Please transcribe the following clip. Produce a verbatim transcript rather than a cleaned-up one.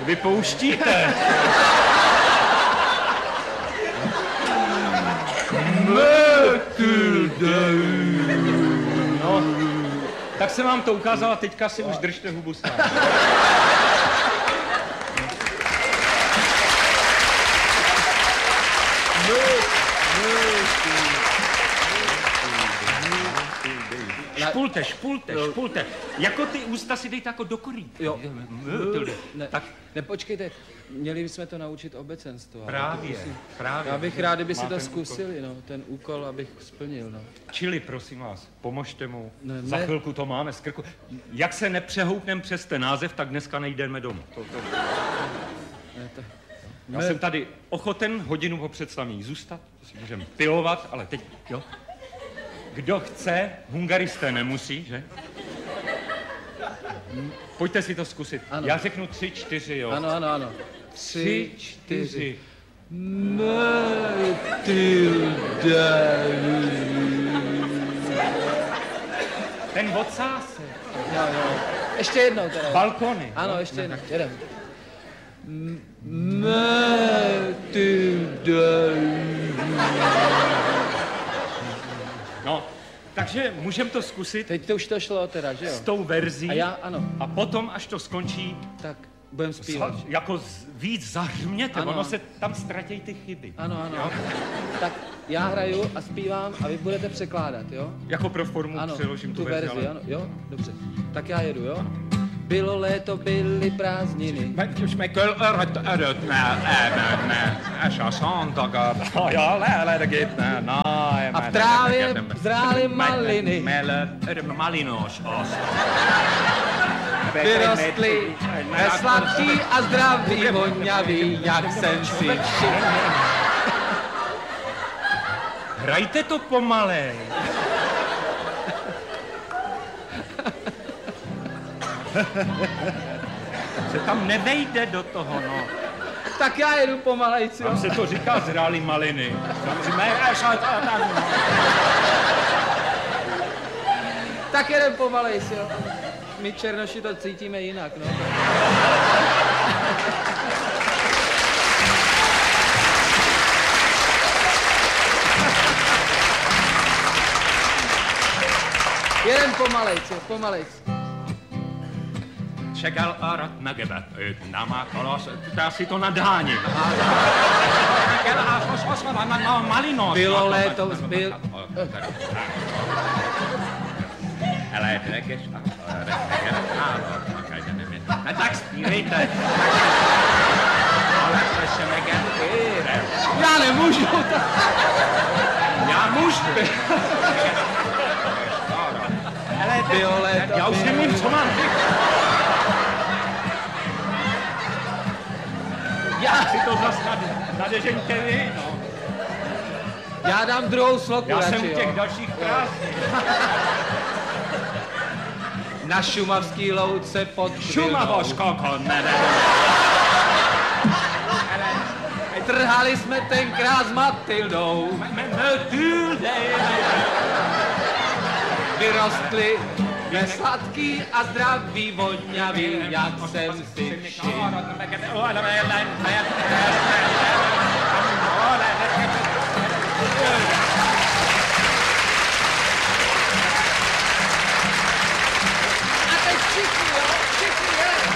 vypouštíte. No, tak jsem vám to ukázal a teďka si už držte hubu sám. Špulte, špulte, špulte. Jako ty ústa si dejte jako do korýtka. Jo. Ne, tak nepočkejte, měli bychom to naučit obecenstvo. Právě, právě. Já bych rád, kdyby si to zkusili, no, ten úkol, abych splnil, no. Čili, prosím vás, pomožte mu. Ne, Za ne. chvilku to máme z krku. Jak se nepřehoupneme přes ten název, tak dneska nejdeme domů. To, to... Ne, to... Já ne. jsem tady ochoten hodinu po představení zůstat, to si můžeme pilovat, ale teď, jo. Kdo chce, hungaristé nemusí, že? Pojďte si to zkusit. Ano. Já řeknu tři, čtyři, jo. Ano, ano, ano. Tři, čtyři. Ten odsásek. Jo, jo. Ještě jednou teda. Balkony. Ano, jo? ještě jednou. Jedem. No, takže můžeme to zkusit. Teď to už to šlo teda, že jo? S tou verzí. A já, ano. A potom, až to skončí, Tak, budem zpívat. Sa, jako z, víc zahřměte, Ano. ono se tam ztratějí ty chyby. Ano, ano. Jo? Tak já hraju a zpívám a vy budete překládat, jo? Jako pro formu Ano, přeložím tu verzi, ale... ano, jo? Dobře. Tak já jedu, jo? Bylo léto, byly prázdniny. A v trávě zrály maliny. Malinoš, Vyrostly sladký a zdravý, voňavý, jak jsem si všiml. Hrajte to pomalej. Se tam nevejde do toho, no. Tak já jedu pomalejci, jo? Tam se to říká zrálý maliny. Tam si mé... Tak jedem pomalejci, jo? My černoši to cítíme jinak, no. Jedem pomalejci, pomalejci. Čekal arat megevet, őt námá kalas, já si to nadáním. Malinos. Bylo léto, byl... Ale drekeš a tak zpívejte. Ale to se megentýre. Já nemůžu. Já můžu. Bylo léto, já už nevím, co mám říct. Já si to zas nadežeňte vy, no. Já dám druhou sloku Já radši, jsem u těch jo. dalších krásných. Na šumavský louce pod chvilou. Šumavoško, ne, ne. Trhali jsme tenkrát s Matildou. Vyrostli nesladký a zdravý, voňavý, jak jsem si všiml. A teď všichni, jo? Všichni, jo?